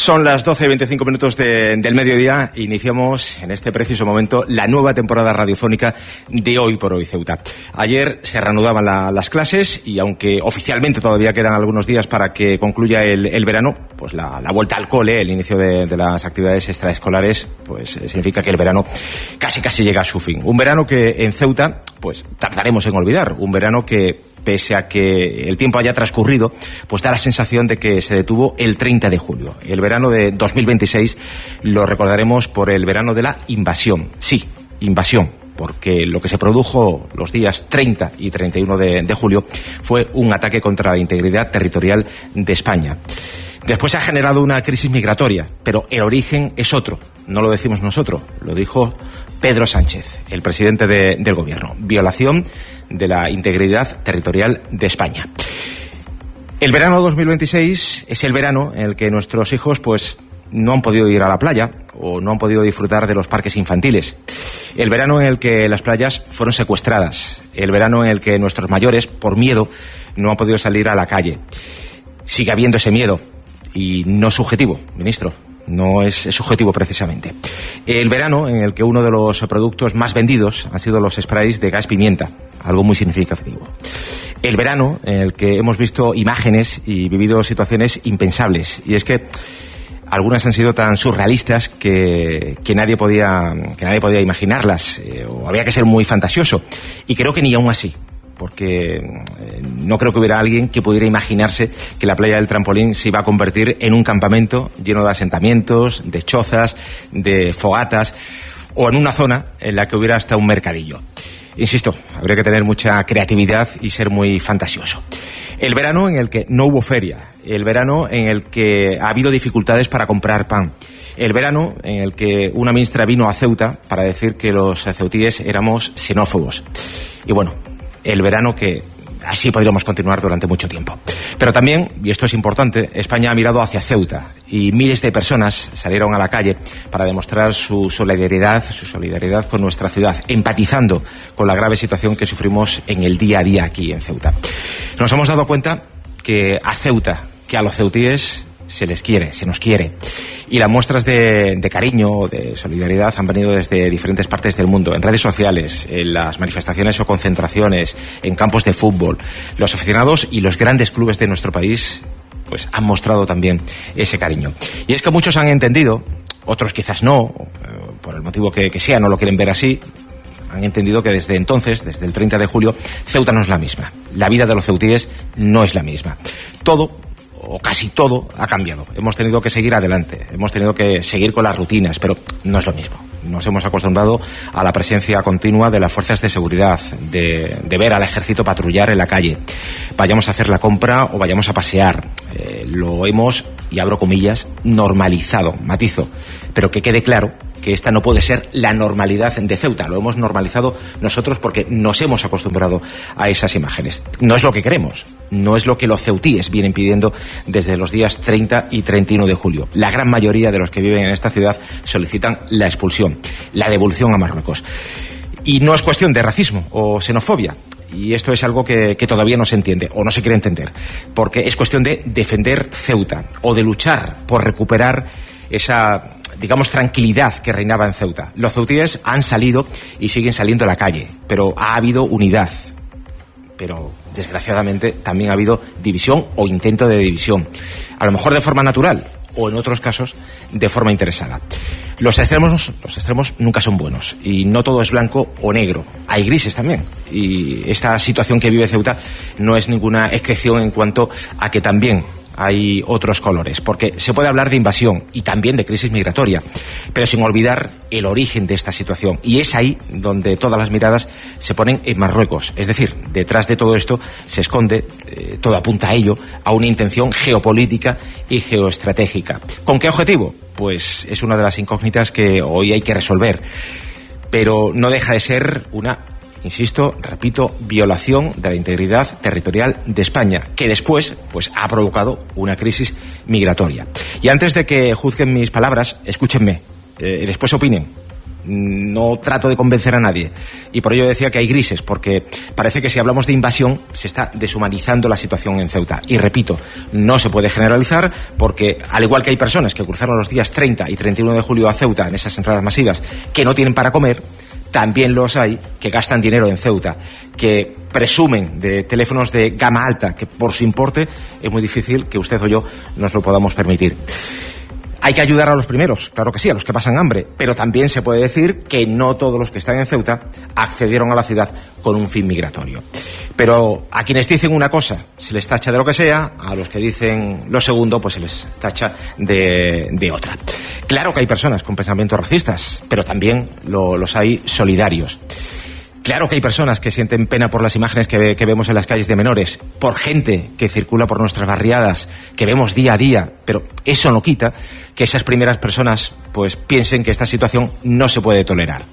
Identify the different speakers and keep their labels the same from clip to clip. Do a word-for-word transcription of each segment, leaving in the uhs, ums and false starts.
Speaker 1: Son las doce y veinticinco minutos de, del mediodía. Iniciamos en este preciso momento la nueva temporada radiofónica de Hoy por Hoy Ceuta. Ayer se reanudaban la, las clases y aunque oficialmente todavía quedan algunos días para que concluya el, el verano, pues la, la vuelta al cole, el inicio de, de las actividades extraescolares, pues significa que el verano casi casi llega a su fin. Un verano que en Ceuta, pues tardaremos en olvidar. Un verano que, pese a que el tiempo haya transcurrido, pues da la sensación de que se detuvo el treinta de julio. El verano de dos mil veintiséis lo recordaremos por el verano de la invasión. Sí, invasión, porque lo que se produjo los días treinta y treinta y uno de, de julio fue un ataque contra la integridad territorial de España. Después se ha generado una crisis migratoria, pero el origen es otro. No lo decimos nosotros, lo dijo Pedro Sánchez, el presidente de, del gobierno. Violación de la integridad territorial de España. El verano dos mil veintiséis es el verano en el que nuestros hijos pues no han podido ir a la playa o no han podido disfrutar de los parques infantiles. El verano en el que las playas fueron secuestradas. El verano en el que nuestros mayores, por miedo, no han podido salir a la calle. Sigue habiendo ese miedo y no es subjetivo, ministro. No es, es subjetivo precisamente. El verano en el que uno de los productos más vendidos han sido los sprays de gas pimienta, algo muy significativo. El verano en el que hemos visto imágenes y vivido situaciones impensables, y es que algunas han sido tan surrealistas que, que nadie podía que nadie podía imaginarlas, eh, o había que ser muy fantasioso, y creo que ni aún así, porque eh, no creo que hubiera alguien que pudiera imaginarse que la playa del Trampolín se iba a convertir en un campamento lleno de asentamientos, de chozas, de fogatas, o en una zona en la que hubiera hasta un mercadillo. Insisto, habría que tener mucha creatividad y ser muy fantasioso. El verano en el que no hubo feria, el verano en el que ha habido dificultades para comprar pan, el verano en el que una ministra vino a Ceuta para decir que los ceutíes éramos xenófobos. Y bueno, el verano que así podríamos continuar durante mucho tiempo. Pero también, y esto es importante, España ha mirado hacia Ceuta y miles de personas salieron a la calle para demostrar su solidaridad, su solidaridad con nuestra ciudad, empatizando con la grave situación que sufrimos en el día a día aquí en Ceuta. Nos hemos dado cuenta que a Ceuta, que a los ceutíes se les quiere, se nos quiere. Y las muestras de, de cariño, de solidaridad han venido desde diferentes partes del mundo, en redes sociales, en las manifestaciones o concentraciones, en campos de fútbol. Los aficionados y los grandes clubes de nuestro país pues han mostrado también ese cariño. Y es que muchos han entendido, otros quizás no, por el motivo que, que sea, no lo quieren ver así, han entendido que desde entonces, desde el treinta de julio, Ceuta no es la misma. La vida de los ceutíes no es la misma. Todo, o casi todo, ha cambiado. Hemos tenido que seguir adelante, hemos tenido que seguir con las rutinas, pero no es lo mismo. Nos hemos acostumbrado a la presencia continua de las fuerzas de seguridad, de, de ver al ejército patrullar en la calle. Vayamos a hacer la compra o vayamos a pasear. Eh, lo hemos, y abro comillas, normalizado, matizo. Pero que quede claro que esta no puede ser la normalidad de Ceuta. Lo hemos normalizado nosotros porque nos hemos acostumbrado a esas imágenes. No es lo que queremos, no es lo que los ceutíes vienen pidiendo desde los días treinta y treinta y uno de julio. La gran mayoría de los que viven en esta ciudad solicitan la expulsión, la devolución a Marruecos. Y no es cuestión de racismo o xenofobia. Y esto es algo que, que todavía no se entiende o no se quiere entender, porque es cuestión de defender Ceuta o de luchar por recuperar esa, digamos, tranquilidad que reinaba en Ceuta. Los ceutíes han salido y siguen saliendo a la calle, pero ha habido unidad. Pero, desgraciadamente, también ha habido división o intento de división. A lo mejor de forma natural o, en otros casos, de forma interesada. Los extremos, los extremos nunca son buenos y no todo es blanco o negro. Hay grises también. Y esta situación que vive Ceuta no es ninguna excepción en cuanto a que también hay otros colores, porque se puede hablar de invasión y también de crisis migratoria, pero sin olvidar el origen de esta situación. Y es ahí donde todas las miradas se ponen en Marruecos. Es decir, detrás de todo esto se esconde, eh, todo apunta a ello, a una intención geopolítica y geoestratégica. ¿Con qué objetivo? Pues es una de las incógnitas que hoy hay que resolver, pero no deja de ser una, insisto, repito, violación de la integridad territorial de España, que después pues ha provocado una crisis migratoria. Y antes de que juzguen mis palabras, escúchenme, eh, y después opinen, No trato de convencer a nadie. Y por ello decía que hay grises, porque parece que si hablamos de invasión se está deshumanizando la situación en Ceuta. Y repito, no se puede generalizar, porque al igual que hay personas que cruzaron los días treinta y treinta y uno de julio a Ceuta en esas entradas masivas que no tienen para comer, también los hay que gastan dinero en Ceuta, que presumen de teléfonos de gama alta, que por su importe es muy difícil que usted o yo nos lo podamos permitir. Hay que ayudar a los primeros, claro que sí, a los que pasan hambre, pero también se puede decir que no todos los que están en Ceuta accedieron a la ciudad con un fin migratorio. Pero a quienes dicen una cosa se les tacha de lo que sea, a los que dicen lo segundo pues se les tacha de, de otra. Claro que hay personas con pensamientos racistas, pero también lo, los hay solidarios. Claro que hay personas que sienten pena por las imágenes que, ve, que vemos en las calles de menores, por gente que circula por nuestras barriadas, que vemos día a día, pero eso no quita que esas primeras personas pues piensen que esta situación no se puede tolerar.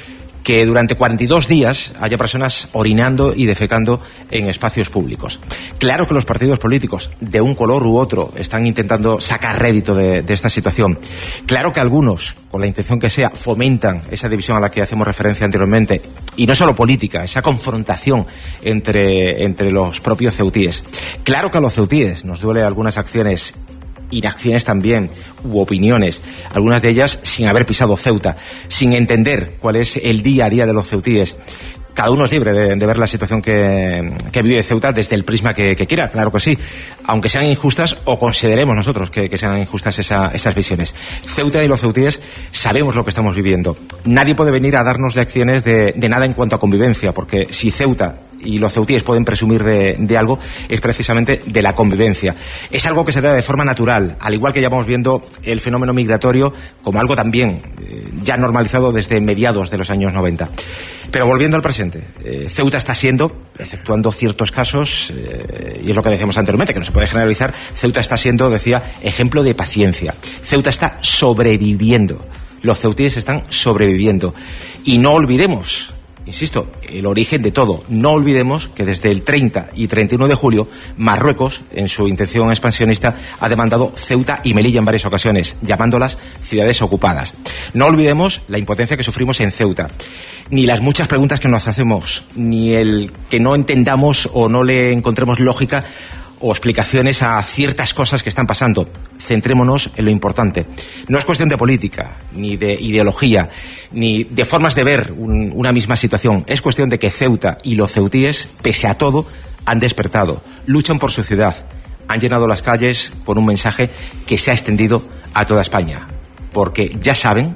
Speaker 1: Que durante cuarenta y dos días haya personas orinando y defecando en espacios públicos. Claro que los partidos políticos, de un color u otro, están intentando sacar rédito de, de esta situación. Claro que algunos, con la intención que sea, fomentan esa división a la que hacemos referencia anteriormente. Y no solo política, esa confrontación entre, entre los propios ceutíes. Claro que a los ceutíes nos duele algunas acciones, inacciones también, u opiniones, algunas de ellas sin haber pisado Ceuta, sin entender cuál es el día a día de los ceutíes. Cada uno es libre de, de ver la situación que, que vive Ceuta desde el prisma que, que quiera, claro que sí, aunque sean injustas o consideremos nosotros que, que sean injustas esa, esas visiones. Ceuta y los ceutíes sabemos lo que estamos viviendo. Nadie puede venir a darnos lecciones de, de nada en cuanto a convivencia, porque si Ceuta y los ceutíes pueden presumir de, de algo, es precisamente de la convivencia. Es algo que se da de forma natural, al igual que ya vamos viendo el fenómeno migratorio como algo también eh, ya normalizado desde mediados de los años noventa. Pero volviendo al presente, eh, Ceuta está siendo, exceptuando ciertos casos, eh, y es lo que decíamos anteriormente, que no se puede generalizar, Ceuta está siendo, decía, ejemplo de paciencia. Ceuta está sobreviviendo. Los ceutíes están sobreviviendo. Y no olvidemos, insisto, el origen de todo. No olvidemos que desde el treinta y treinta y uno de julio, Marruecos, en su intención expansionista, ha demandado Ceuta y Melilla en varias ocasiones, llamándolas ciudades ocupadas. No olvidemos la impotencia que sufrimos en Ceuta, ni las muchas preguntas que nos hacemos, ni el que no entendamos o no le encontremos lógica o explicaciones a ciertas cosas que están pasando. Centrémonos en lo importante. No es cuestión de política, ni de ideología, ni de formas de ver un, una misma situación. Es cuestión de que Ceuta y los ceutíes, pese a todo, han despertado, luchan por su ciudad, han llenado las calles con un mensaje que se ha extendido a toda España. Porque ya saben...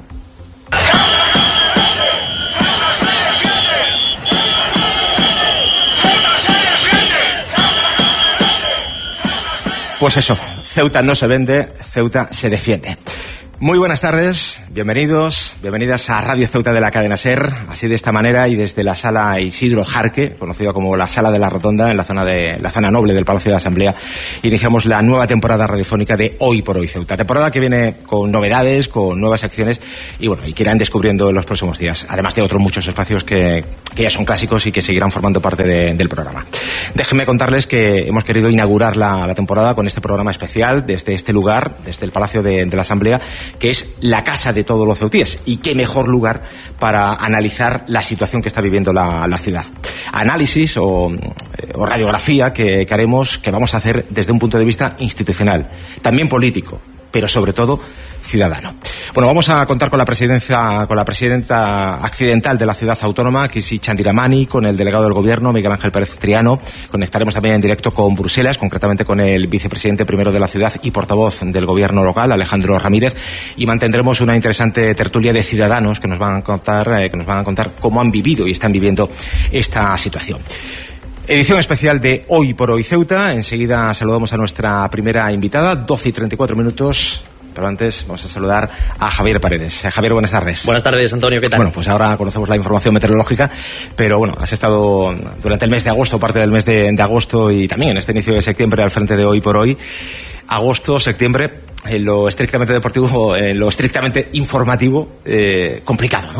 Speaker 1: Pues eso, Ceuta no se vende, Ceuta se defiende. Muy buenas tardes, bienvenidos, bienvenidas a Radio Ceuta de la cadena SER, así de esta manera y desde la sala Isidro Jarque, conocida como la Sala de la Rotonda, en la zona de la zona noble del Palacio de la Asamblea, iniciamos la nueva temporada radiofónica de Hoy por Hoy Ceuta. Temporada que viene con novedades, con nuevas secciones y bueno, y que irán descubriendo en los próximos días, además de otros muchos espacios que, que ya son clásicos y que seguirán formando parte de, del programa. Déjenme contarles que hemos querido inaugurar la, la temporada con este programa especial desde este lugar, desde el Palacio de, de la Asamblea, que es la casa de todos los ceutíes. Y qué mejor lugar para analizar la situación que está viviendo la, la ciudad. Análisis o, o radiografía que, que haremos, que vamos a hacer desde un punto de vista institucional, también político, pero sobre todo ciudadano. Bueno, vamos a contar con la presidencia, con la presidenta accidental de la ciudad autónoma, Kisi Chandiramani, con el delegado del gobierno, Miguel Ángel Pérez Triano. Conectaremos también en directo con Bruselas, concretamente con el vicepresidente primero de la ciudad y portavoz del gobierno local, Alejandro Ramírez, y mantendremos una interesante tertulia de ciudadanos que nos van a contar, eh, que nos van a contar cómo han vivido y están viviendo esta situación. Edición especial de Hoy por Hoy Ceuta. Enseguida saludamos a nuestra primera invitada, doce y treinta y cuatro minutos. Pero antes vamos a saludar a Javier Paredes. Javier, buenas tardes.
Speaker 2: Buenas tardes, Antonio, ¿qué tal?
Speaker 1: Bueno, pues ahora conocemos la información meteorológica, pero bueno, has estado durante el mes de agosto, parte del mes de, de agosto y también en este inicio de septiembre al frente de Hoy por Hoy. Agosto, septiembre, en lo estrictamente deportivo, en lo estrictamente informativo, eh, complicado, ¿no?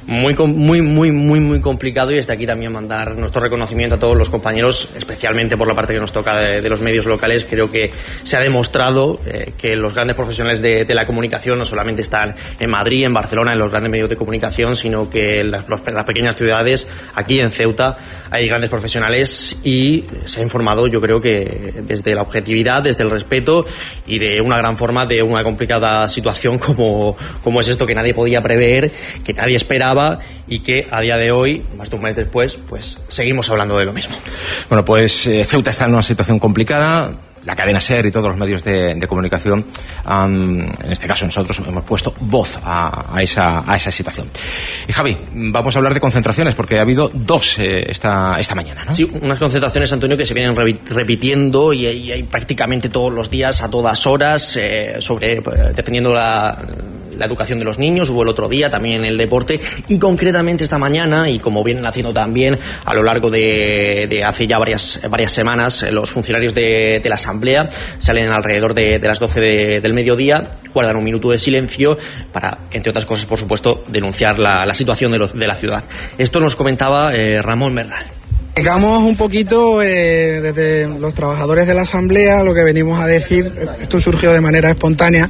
Speaker 2: Muy, muy, muy, muy, muy complicado, y desde aquí también mandar nuestro reconocimiento a todos los compañeros, especialmente por la parte que nos toca de, de los medios locales. Creo que se ha demostrado eh, que los grandes profesionales de, de la comunicación no solamente están en Madrid, en Barcelona, en los grandes medios de comunicación, sino que en las, los, las pequeñas ciudades, aquí en Ceuta, hay grandes profesionales, y se ha informado, yo creo que desde la objetividad, desde el respeto y de una gran forma de una complicada situación como, como es esto, que nadie podía prever, que nadie esperaba, y que a día de hoy, más de un mes después, pues seguimos hablando de lo mismo.
Speaker 1: Bueno, pues eh, Ceuta está en una situación complicada. La cadena SER y todos los medios de, de comunicación, um, en este caso nosotros, hemos puesto voz a, a, esa, a esa situación. Y Javi, vamos a hablar de concentraciones, porque ha habido dos eh, esta, esta mañana, ¿no?
Speaker 2: Sí, unas concentraciones, Antonio, que se vienen re- repitiendo y, y hay prácticamente todos los días, a todas horas, eh, sobre, defendiendo la, la educación de los niños. Hubo el otro día también el deporte, y concretamente esta mañana, y como vienen haciendo también a lo largo de, de hace ya varias, varias semanas, los funcionarios de, de la Asamblea salen alrededor de, de las doce de, del mediodía, guardan un minuto de silencio para, entre otras cosas, por supuesto, denunciar la, la situación de, lo, de la ciudad. Esto nos comentaba eh, Ramón Bernal.
Speaker 3: Llegamos un poquito eh, desde los trabajadores de la Asamblea, lo que venimos a decir, esto surgió de manera espontánea,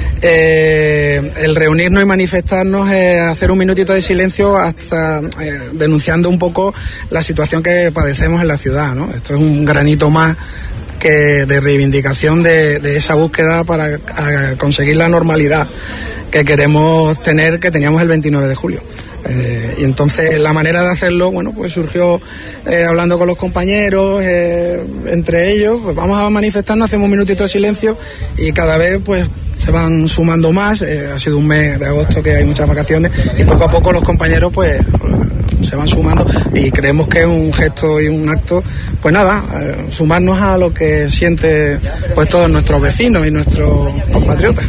Speaker 3: eh, el reunirnos y manifestarnos, eh, hacer un minutito de silencio hasta eh, denunciando un poco la situación que padecemos en la ciudad, ¿no? Esto es un granito más que de reivindicación de, de esa búsqueda para a conseguir la normalidad que queremos tener, que teníamos el veintinueve de julio. Eh, y entonces la manera de hacerlo, bueno, pues surgió eh, hablando con los compañeros, eh, entre ellos, pues vamos a manifestarnos, hacemos un minutito de silencio, y cada vez pues se van sumando más. Eh, ha sido un mes de agosto que hay muchas vacaciones, y poco a poco los compañeros pues se van sumando, y creemos que es un gesto y un acto, pues nada, eh, sumarnos a lo que siente pues todos nuestros vecinos y nuestros compatriotas.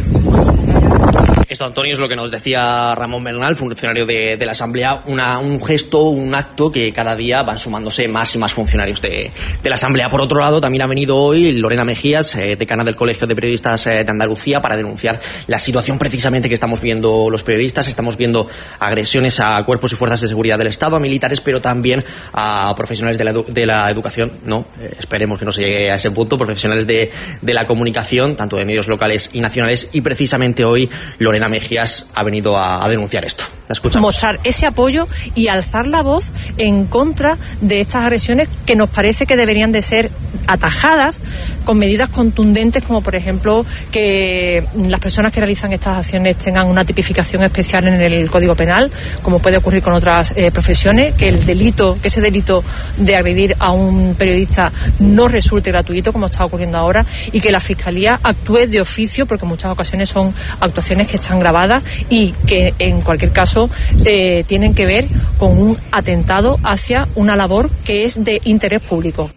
Speaker 2: Esto, Antonio, es lo que nos decía Ramón Bernal, funcionario de, de la Asamblea, una, un gesto, un acto que cada día van sumándose más y más funcionarios de, de la Asamblea. Por otro lado, también ha venido hoy Lorena Mejías, eh, decana del Colegio de Periodistas eh, de Andalucía, para denunciar la situación precisamente que estamos viendo los periodistas. Estamos viendo agresiones a cuerpos y fuerzas de seguridad del Estado, a militares, pero también a profesionales de la, edu- de la educación. No, eh, esperemos que no se llegue a ese punto, profesionales de, de la comunicación, tanto de medios locales y nacionales, y precisamente hoy Lorena Mejías ha venido a, a denunciar esto. La escuchamos.
Speaker 4: Mostrar ese apoyo y alzar la voz en contra de estas agresiones, que nos parece que deberían de ser atajadas con medidas contundentes, como por ejemplo que las personas que realizan estas acciones tengan una tipificación especial en el Código Penal, como puede ocurrir con otras eh, profesiones, que el delito, que ese delito de agredir a un periodista no resulte gratuito, como está ocurriendo ahora, y que la Fiscalía actúe de oficio, porque en muchas ocasiones son actuaciones que están grabadas y que en cualquier caso eh, tienen que ver con un atentado hacia una labor que es de interés público.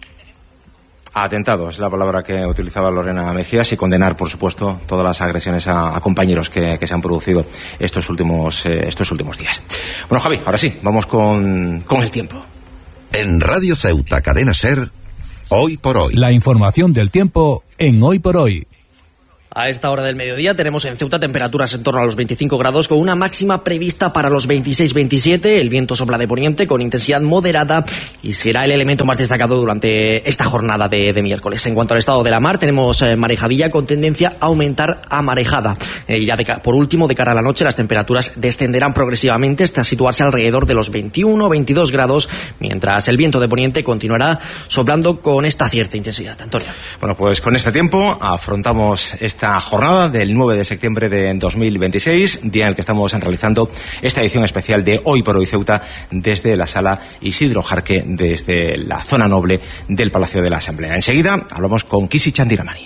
Speaker 1: Atentado es la palabra que utilizaba Lorena Mejías, y condenar, por supuesto, todas las agresiones a, a compañeros que, que se han producido estos últimos eh, estos últimos días. Bueno, Javi, ahora sí, vamos con, con el tiempo.
Speaker 5: En Radio Ceuta, Cadena SER, Hoy por Hoy.
Speaker 6: La información del tiempo en Hoy por Hoy.
Speaker 2: A esta hora del mediodía tenemos en Ceuta temperaturas en torno a los veinticinco grados, con una máxima prevista para los veintiséis veintisiete. El viento sopla de poniente con intensidad moderada y será el elemento más destacado durante esta jornada de, de miércoles. En cuanto al estado de la mar, tenemos eh, marejadilla con tendencia a aumentar a marejada. Eh, ya de, por último, de cara a la noche, las temperaturas descenderán progresivamente hasta situarse alrededor de los veintiuno veintidós grados, mientras el viento de poniente continuará soplando con esta cierta intensidad. Antonio.
Speaker 1: Bueno, pues con este tiempo afrontamos esta Esta jornada del nueve de septiembre de dos mil veintiséis, día en el que estamos realizando esta edición especial de Hoy por Hoy Ceuta desde la sala Isidro Jarque, desde la zona noble del Palacio de la Asamblea. Enseguida hablamos con Kisi Chandiramani.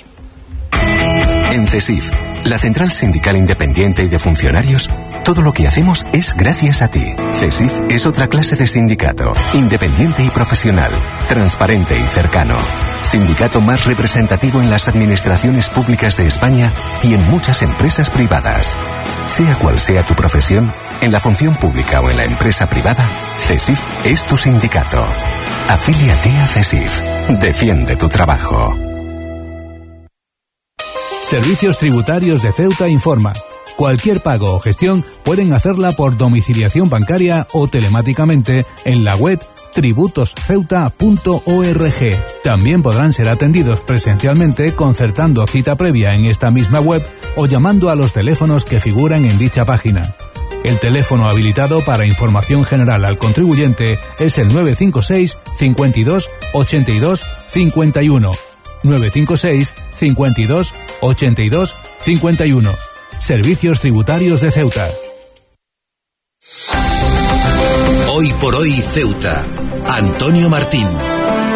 Speaker 7: En CESIF, la Central Sindical Independiente y de Funcionarios, todo lo que hacemos es gracias a ti. CESIF es otra clase de sindicato, independiente y profesional, transparente y cercano. Sindicato más representativo en las administraciones públicas de España y en muchas empresas privadas. Sea cual sea tu profesión, en la función pública o en la empresa privada, CESIF es tu sindicato. Afíliate a CESIF. Defiende tu trabajo.
Speaker 6: Servicios Tributarios de Ceuta informa. Cualquier pago o gestión pueden hacerla por domiciliación bancaria o telemáticamente en la web tributos ceuta punto org. También podrán ser atendidos presencialmente concertando cita previa en esta misma web o llamando a los teléfonos que figuran en dicha página. El teléfono habilitado para información general al contribuyente es el nueve cinco seis, cincuenta y dos, ochenta y dos, cincuenta y uno. nueve cinco seis, cincuenta y dos, ochenta y dos, cincuenta y uno. Servicios Tributarios de Ceuta.
Speaker 5: Hoy por hoy Ceuta. Antonio Martín.